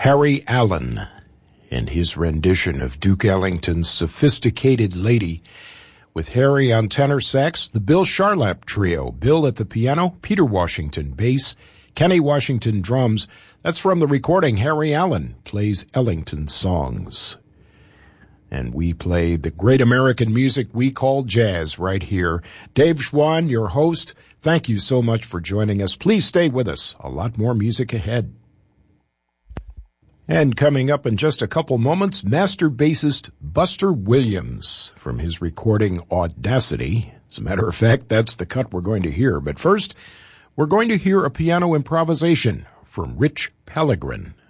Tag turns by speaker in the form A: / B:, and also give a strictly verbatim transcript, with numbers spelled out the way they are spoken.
A: Harry Allen and his rendition of Duke Ellington's Sophisticated Lady, with Harry on tenor sax, the Bill Charlap Trio, Bill at the piano, Peter Washington bass, Kenny Washington drums. That's from the recording Harry Allen Plays Ellington Songs. And we play the great American music we call jazz right here. Dave Schwann, your host, thank you so much for joining us. Please stay with us. A lot more music ahead. And coming up in just a couple moments, master bassist Buster Williams from his recording Audacity. As a matter of fact, that's the cut we're going to hear. But first, we're going to hear a piano improvisation from Rich Pellegrin.